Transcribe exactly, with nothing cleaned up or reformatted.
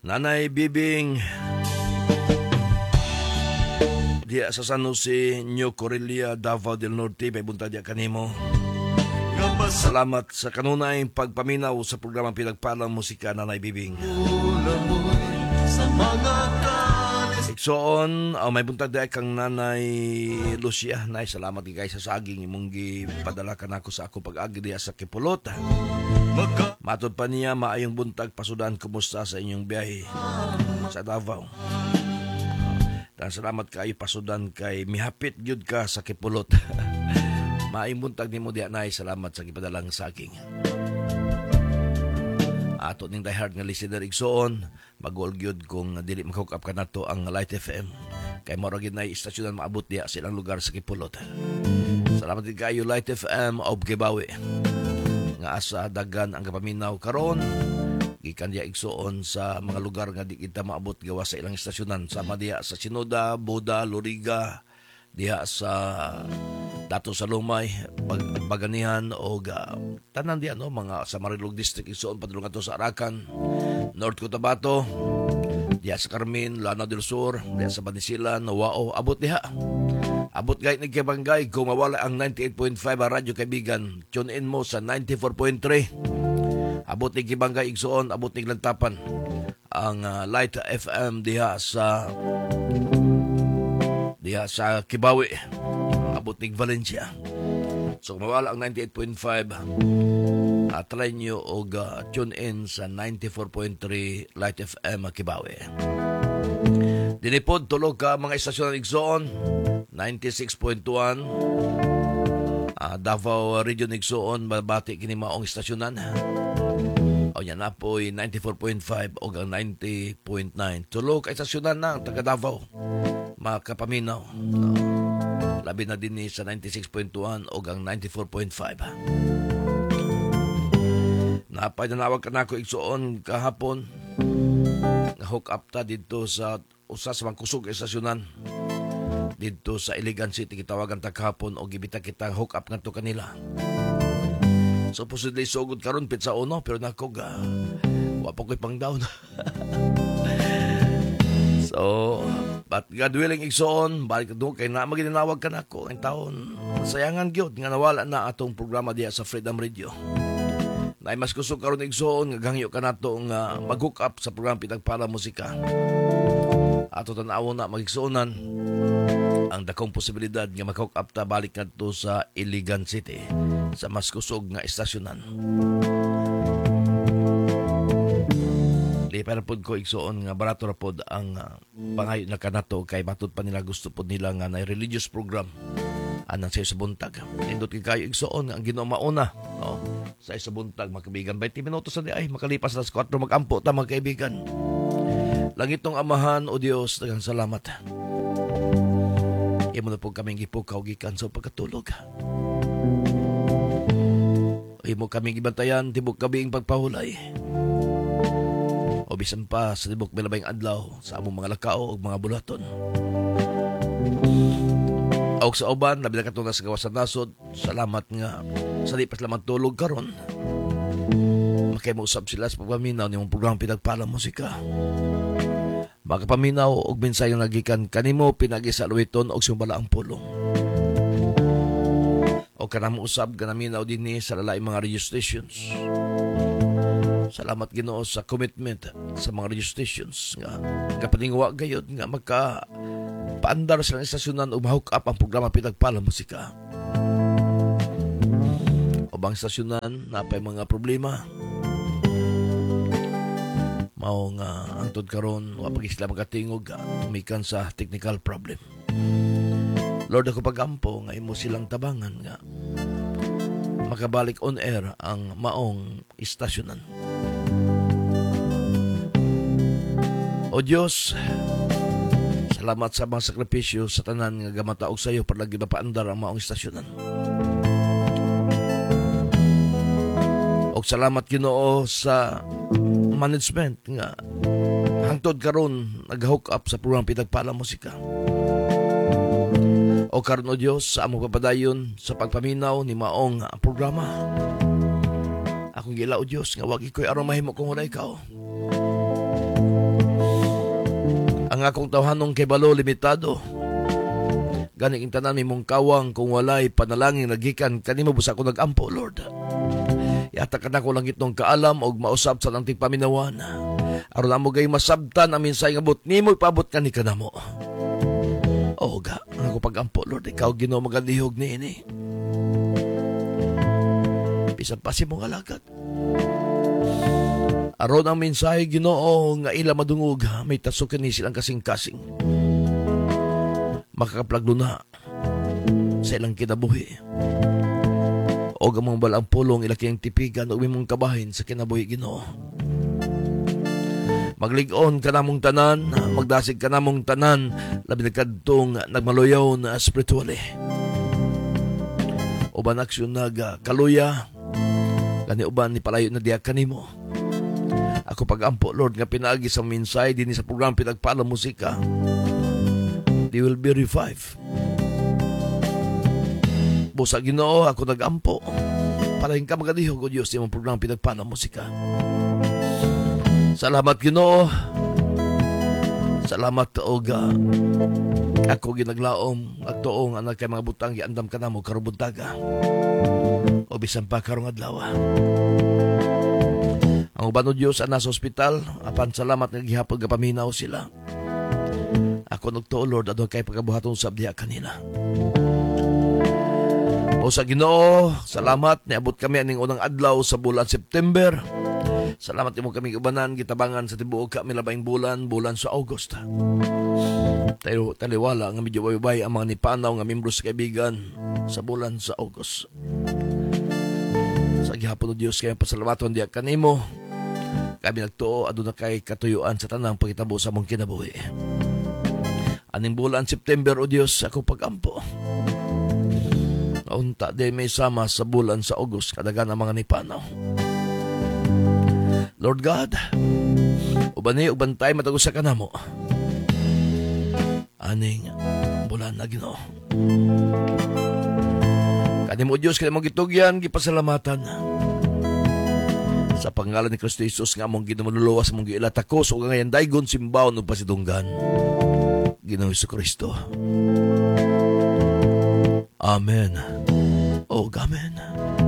Nanay Bibing diya sa San Jose, New Correlia, Davao del Norte, may bunta diya kanimo. Salamat sa kanunay pagpaminaw sa programang Pinagpalang Musika, Nanay Bibing. Iksoon, oh, may buntag diya kang Nanay Lucia. Nay, salamat kay sa saging imong gipadala ka nako sa ako pag-agi diya sa Kipulot. Matod pa niya, maayong buntag pasudan, kumusta sa inyong biyahe sa Davao. Dan salamat kayo pasudan kay mihapit gyud ka sa Kipulot. Maayong buntag nimo diya, Nay, salamat sa gipadalang saging. Ato ning diehard nga listener igsoon, mag-all gyud kung dili mag-hook up ka nato ang Light F M. Kay mao gid nay istasyonan maabot diya silang lugar sa Kipulot. Salamat din kayo Light F M of Kibawi. Nga asa dagan ang kapaminaw karon gikan diya igsoon sa mga lugar nga di kita maabot gawa sa ilang istasyonan, sama diya sa Sinoda, Boda, Loriga, diya sa Dato sa Lumay, Baganihan o uh, tanan diya no, mga sa Marilog District igsoon padulong ato sa Arakan, North Cotabato, diya sa Carmen, Lanao del Sur, diya sa Banisilan, Wao, abot diha. Abot gayt ni Kabangay, kung mawala ang ninety-eight point five ang radyo kaibigan, tune in mo sa ninety-four point three. Abot ni Kibangay igsoon, abot ni Lantapan ang uh, Light F M diha sa diha sa Kibawi, abot ni Valencia. So mawala ang ninety-eight point five, uh, try nyo o uh, tune in sa ninety-four point three Light F M Kibawi. Dinipod tulog ka mga istasyon ng igsoon, ninety-six point one uh, Davao Region igsoon, babati kini maong istasyonan. O yan na po'y ninety-four point five o ang ninety point nine. Tulog ay istasyonan ng taga Davao, makapaminaw. No. Labi na din ni sa ninety-six point one o ang ninety-four point five. Napadanawag ka na ako igsoon kahapon. Hook up ta dito sa usa sa mga kusog istasyonan. Dito sa Iligan City, kitawagan ta kahapon o gibita kita hook up nga to kanila. Supposedly sugod karon pizza uno, pero nako ga wa pa ko'y pang down. So, but God willing igsoon, balik doon kay na maginawag ka nako ang taon. Sayangan gyud nga nawala na atong programa diya sa Freedom Radio. Nay mas kusog karon igsoon nga gangyo ka nato nga mag-hook up sa programa Pinagpalang Musika. Ato tan-awon na magigsuonan ang dakong posibilidad nga mag-hook up ta balik ngadto sa Iligan City sa mas kusog nga istasyonan. Di para pod ko igsoon nga barato ra pod ang uh, pangayo na kanato kay matud pa nila gusto pod nila nga na religious program anang sa buntag. Indot kay kayo igsoon ang Ginoo mauna, no? Sa isa buntag magkaibigan twenty minutos na di ay makalipas na sa four magampo ta magkaibigan. Langitong Amahan o Dios, daghang salamat. Imo na po kaming gipukaw gikan sa pagkatulog. Imo kaming gibantayan tibok gabing pagpahulay. O bisan pa sa tibok milabayng adlaw sa among mga lakao ug mga bulaton. Og sa uban labi na katong sa gawas sa nasod, salamat nga sa di pa salamat tulog karon. Makay mo usab sila sa pagpaminaw nimong programang Pinagpalang Musika. Makapaminaw og mensaheng nagikan kanimo pinagi sa luwiton og sumbala ang pulong. O kanamo usab ganaminaw dinhi sa lalayng mga radio stations. Salamat Ginoo sa commitment sa mga radio stations nga kapaningwa gayud nga magka paandar sa istasyonan ug ma-hook up ang programa Pinagpalang Musika. O bang istasyonan napay mga problema. Mao nga antod karon wa pa sila magatingog tumikan sa technical problem. Lord, ako pagampo nga imo silang tabangan nga makabalik on air ang maong istasyonan. O Diyos, salamat sa mga sakripisyo sa tanan nga gamataog sa iyo para lagi mapaandar ang maong istasyonan. O salamat Ginoo sa management nga hangtod karon nag-hook up sa program Pinagpalang Musika. O karon o Dios sa among papadayon sa pagpaminaw ni maong programa. Akong gila o Dios nga wagi ko'y aron mahimo kung wala ikaw. Ang akong tawhanong kay balo limitado. Gani ing tanan mimong kawang kung walay panalangin nagikan kanimo busa ko nagampo, Lord. Yata ka na ko lang itong kaalam og mausab sa lanting paminawan. Aron amo gay masabtan ang minsay nga but nimo ipabot ka ni kanamo. O ga, ang ako pagampo, Lord, ikaw Ginoo magalihog ni ini. Bisan pa si mong alagad. Aron ang mensahe Ginoo nga ila madungog, may tasukin ni silang kasing-kasing. Makakaplagdo na sa ilang kinabuhi. O gamang balang pulong ilaki ang tipigan o mong kabahin sa kinabuhi Ginoo. Maglig-on ka namong tanan, magdasig ka namong tanan, labi na kadtong nagmaluyaw na spiritually. Uban aksyon naga kaluya, gani uban ni palayo na diya kanimo. Ako pagampo, Lord, nga pinaagi sa minsay din sa program Pinagpala Musika. They will be revived. Busa Ginoo, ako nagampo. Parahin ka magalihog o Diyos yung program Pinagpala Musika. Salamat Ginoo. Salamat Oga. Ako ginaglaom at toong anak kay mga butang giandam ka na mo karubuntaga. O bisan pa karong adlaw. Ang uban o Diyos ana sa ospital, apan salamat nga gihapon nga paminaw sila. Ako nagtuo, Lord, adto kay pagkabuhaton sa abdiya kanila. O sa Ginoo, salamat niabot kami aning unang adlaw sa bulan September. Salamat imo kami ubanan gitabangan sa tibuok kami labaing bulan, bulan sa August. Tayo taliwala nga medyo baybay ang mga nipanaw nga membro sa kaibigan sa bulan sa August. Sa gihapon o Diyos kay pasalamaton diya kanimo. Kami nagtuo aduna kay katuyuan sa tanang pagitabo sa mong kinabuhi. Aning bulan September o Diyos ako pagampo. Unta de may sama sa bulan sa August kadagan ang mga nipanaw. Lord God, uban ni uban tay matagos sa kanamo. Aning bulan na Ginoo. Kanimo Diyos kanimo gitugyan gipasalamatan. Sa pangalan ni Kristo Jesus nga among ginamululuwas among giilatakos ug ngayon daygon simbawon ug pasidunggan. Ginoo Kristo. Amen. Oh, amen.